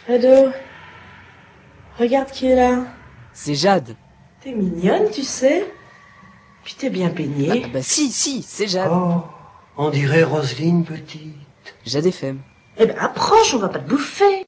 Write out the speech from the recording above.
Ado, regarde qui est là. C'est Jade. T'es mignonne, tu sais. Puis t'es bien peignée. Bah si, c'est Jade. Oh, on dirait Roselyne petite. Jade FM. Eh ben approche, on va pas te bouffer.